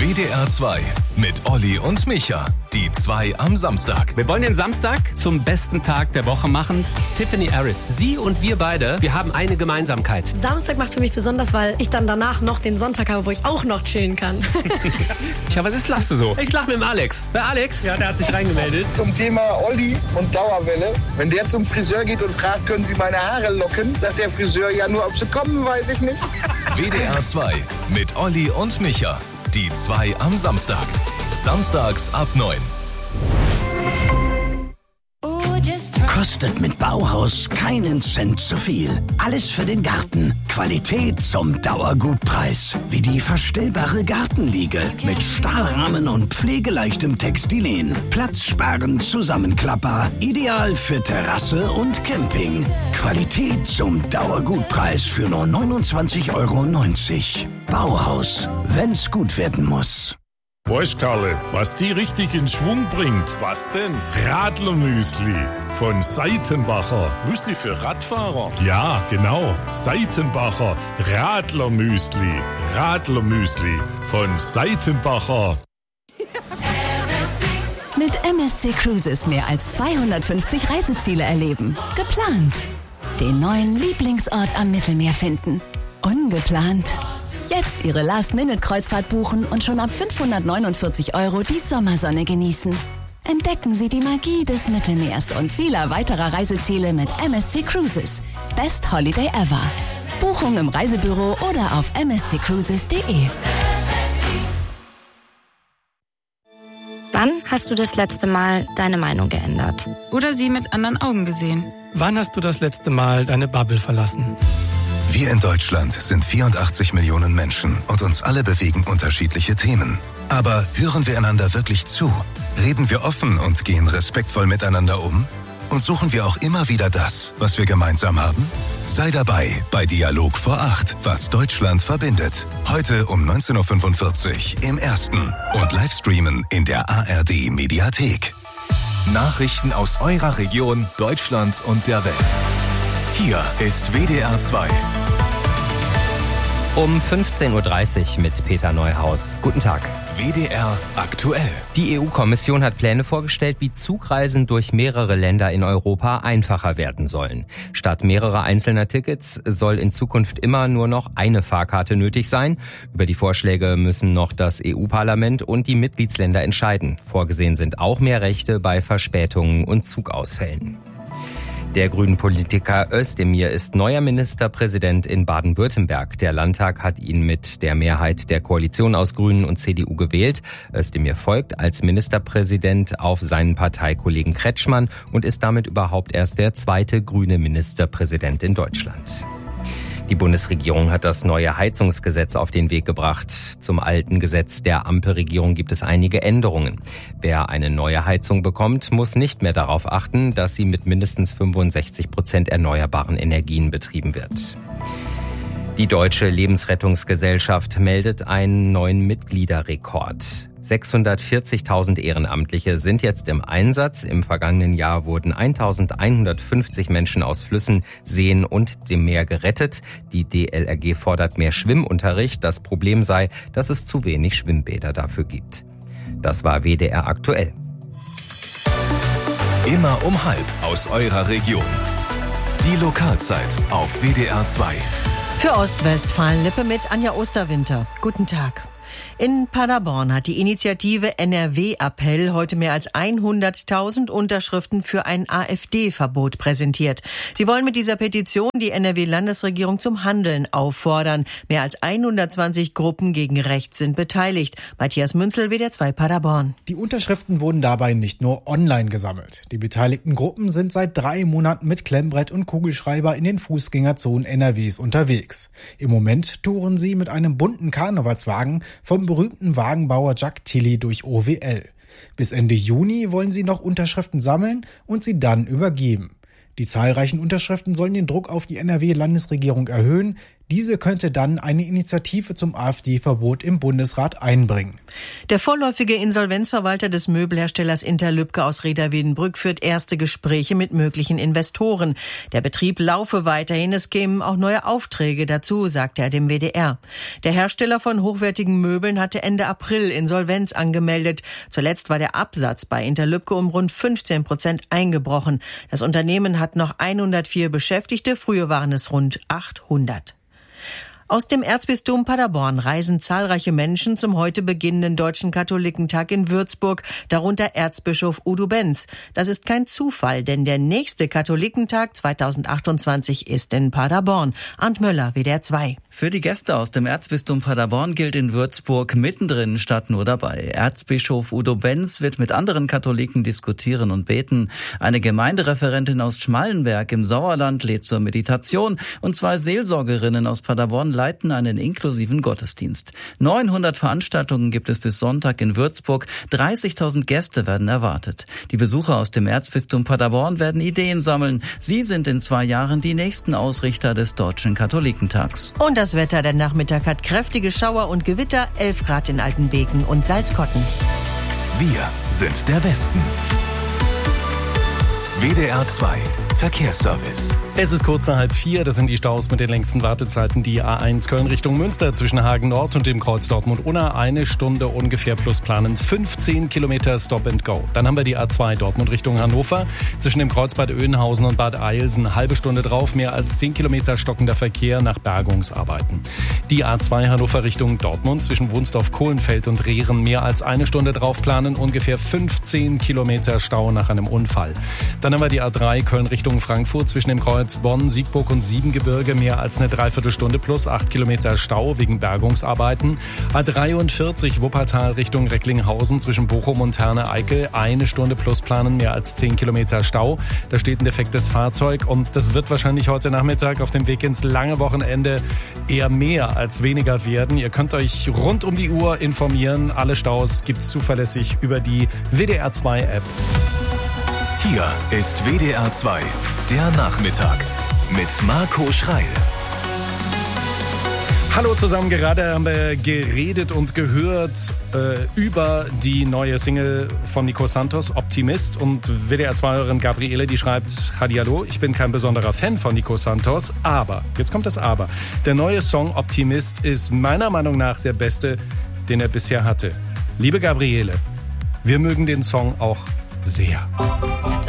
WDR 2 mit Olli und Micha. Die 2 am Samstag. Wir wollen den Samstag zum besten Tag der Woche machen. Tiffany Harris, sie und wir beide, wir haben eine Gemeinsamkeit. Samstag macht für mich besonders, weil ich dann danach noch den Sonntag habe, wo ich auch noch chillen kann. Ja, was lachst du so? Ich lach mit dem Alex. Wer Alex? Ja, der hat sich reingemeldet. Zum Thema Olli und Dauerwelle. Wenn der zum Friseur geht und fragt, können Sie meine Haare locken, sagt der Friseur ja nur, ob sie kommen, weiß ich nicht. WDR 2 mit Olli und Micha. Die 2 am Samstag. Samstags ab 9. Kostet mit Bauhaus keinen Cent zu viel. Alles für den Garten. Qualität zum Dauergutpreis. Wie die verstellbare Gartenliege mit Stahlrahmen und pflegeleichtem Textilien. Platzsparend, zusammenklappbar. Ideal für Terrasse und Camping. Qualität zum Dauergutpreis für nur 29,90 €. Bauhaus, wenn's gut werden muss. Weißt Karle, was die richtig in Schwung bringt? Was denn? Radlermüsli von Seitenbacher. Müsli für Radfahrer? Ja, genau. Seitenbacher Radlermüsli. Radlermüsli von Seitenbacher. Mit MSC Cruises mehr als 250 Reiseziele erleben. Geplant. Den neuen Lieblingsort am Mittelmeer finden. Ungeplant. Jetzt Ihre Last-Minute-Kreuzfahrt buchen und schon ab 549 € die Sommersonne genießen. Entdecken Sie die Magie des Mittelmeers und vieler weiterer Reiseziele mit MSC Cruises. Best Holiday ever. Buchung im Reisebüro oder auf msccruises.de. Wann hast du das letzte Mal deine Meinung geändert? Oder sie mit anderen Augen gesehen? Wann hast du das letzte Mal deine Bubble verlassen? Wir in Deutschland sind 84 Millionen Menschen und uns alle bewegen unterschiedliche Themen. Aber hören wir einander wirklich zu? Reden wir offen und gehen respektvoll miteinander um? Und suchen wir auch immer wieder das, was wir gemeinsam haben? Sei dabei bei Dialog vor 8, was Deutschland verbindet. Heute um 19:45 Uhr im Ersten und Livestreamen in der ARD Mediathek. Nachrichten aus eurer Region, Deutschland und der Welt. Hier ist WDR 2. Um 15:30 Uhr mit Peter Neuhaus. Guten Tag. WDR aktuell. Die EU-Kommission hat Pläne vorgestellt, wie Zugreisen durch mehrere Länder in Europa einfacher werden sollen. Statt mehrerer einzelner Tickets soll in Zukunft immer nur noch eine Fahrkarte nötig sein. Über die Vorschläge müssen noch das EU-Parlament und die Mitgliedsländer entscheiden. Vorgesehen sind auch mehr Rechte bei Verspätungen und Zugausfällen. Der Grünen-Politiker Özdemir ist neuer Ministerpräsident in Baden-Württemberg. Der Landtag hat ihn mit der Mehrheit der Koalition aus Grünen und CDU gewählt. Özdemir folgt als Ministerpräsident auf seinen Parteikollegen Kretschmann und ist damit überhaupt erst der zweite grüne Ministerpräsident in Deutschland. Die Bundesregierung hat das neue Heizungsgesetz auf den Weg gebracht. Zum alten Gesetz der Ampelregierung gibt es einige Änderungen. Wer eine neue Heizung bekommt, muss nicht mehr darauf achten, dass sie mit mindestens 65% erneuerbaren Energien betrieben wird. Die Deutsche Lebensrettungsgesellschaft meldet einen neuen Mitgliederrekord. 640.000 Ehrenamtliche sind jetzt im Einsatz. Im vergangenen Jahr wurden 1.150 Menschen aus Flüssen, Seen und dem Meer gerettet. Die DLRG fordert mehr Schwimmunterricht. Das Problem sei, dass es zu wenig Schwimmbäder dafür gibt. Das war WDR aktuell. Immer um 12:30 aus eurer Region. Die Lokalzeit auf WDR 2. Für Ostwestfalen-Lippe mit Anja Osterwinter. Guten Tag. In Paderborn hat die Initiative NRW-Appell heute mehr als 100.000 Unterschriften für ein AfD-Verbot präsentiert. Sie wollen mit dieser Petition die NRW-Landesregierung zum Handeln auffordern. Mehr als 120 Gruppen gegen rechts sind beteiligt. Matthias Münzel, WDR 2 Paderborn. Die Unterschriften wurden dabei nicht nur online gesammelt. Die beteiligten Gruppen sind seit 3 Monaten mit Klemmbrett und Kugelschreiber in den Fußgängerzonen NRWs unterwegs. Im Moment touren sie mit einem bunten Karnevalswagen vom berühmten Wagenbauer Jack Tilly durch OWL. Bis Ende Juni wollen sie noch Unterschriften sammeln und sie dann übergeben. Die zahlreichen Unterschriften sollen den Druck auf die NRW-Landesregierung erhöhen. Diese könnte dann eine Initiative zum AfD-Verbot im Bundesrat einbringen. Der vorläufige Insolvenzverwalter des Möbelherstellers Interlübke aus Reda-Wiedenbrück führt erste Gespräche mit möglichen Investoren. Der Betrieb laufe weiterhin, es kämen auch neue Aufträge dazu, sagte er dem WDR. Der Hersteller von hochwertigen Möbeln hatte Ende April Insolvenz angemeldet. Zuletzt war der Absatz bei Interlübke um rund 15% eingebrochen. Das Unternehmen hat noch 104 Beschäftigte, früher waren es rund 800. Aus dem Erzbistum Paderborn reisen zahlreiche Menschen zum heute beginnenden Deutschen Katholikentag in Würzburg, darunter Erzbischof Udo Benz. Das ist kein Zufall, denn der nächste Katholikentag 2028 ist in Paderborn. Arndt Möller, WDR 2. Für die Gäste aus dem Erzbistum Paderborn gilt in Würzburg mittendrin statt nur dabei. Erzbischof Udo Benz wird mit anderen Katholiken diskutieren und beten. Eine Gemeindereferentin aus Schmallenberg im Sauerland lädt zur Meditation und 2 Seelsorgerinnen aus Paderborn leiten einen inklusiven Gottesdienst. 900 Veranstaltungen gibt es bis Sonntag in Würzburg. 30.000 Gäste werden erwartet. Die Besucher aus dem Erzbistum Paderborn werden Ideen sammeln. Sie sind in 2 Jahren die nächsten Ausrichter des Deutschen Katholikentags. Und das Wetter, der Nachmittag hat kräftige Schauer und Gewitter, 11 Grad in Altenbeken und Salzkotten. Wir sind der Westen. WDR 2 Verkehrsservice. Es ist kurz nach 3:30, das sind die Staus mit den längsten Wartezeiten. Die A1 Köln Richtung Münster zwischen Hagen Nord und dem Kreuz Dortmund-Unna 1 Stunde ungefähr plus planen, 15 Kilometer Stop and Go. Dann haben wir die A2 Dortmund Richtung Hannover zwischen dem Kreuz Bad Oeynhausen und Bad Eilsen, eine halbe Stunde drauf, mehr als 10 Kilometer stockender Verkehr nach Bergungsarbeiten. Die A2 Hannover Richtung Dortmund zwischen Wunsdorf-Kohlenfeld und Rehren, mehr als 1 Stunde drauf planen, ungefähr 15 Kilometer Stau nach einem Unfall. Dann haben wir die A3 Köln Richtung Frankfurt zwischen dem Kreuz Bonn, Siegburg und Siebengebirge, mehr als eine Dreiviertelstunde plus 8 Kilometer Stau wegen Bergungsarbeiten. A43 Wuppertal Richtung Recklinghausen zwischen Bochum und Herne-Eickel, 1 Stunde plus planen, mehr als 10 Kilometer Stau. Da steht ein defektes Fahrzeug und das wird wahrscheinlich heute Nachmittag auf dem Weg ins lange Wochenende eher mehr als weniger werden. Ihr könnt euch rund um die Uhr informieren. Alle Staus gibt's zuverlässig über die WDR 2 App. Hier ist WDR 2, der Nachmittag mit Marco Schreil. Hallo zusammen, gerade haben wir geredet und gehört über die neue Single von Nico Santos, Optimist. Und WDR-2-Hörerin Gabriele, die schreibt, Hallihallo, ich bin kein besonderer Fan von Nico Santos, aber, jetzt kommt das Aber, der neue Song Optimist ist meiner Meinung nach der beste, den er bisher hatte. Liebe Gabriele, wir mögen den Song auch sehr.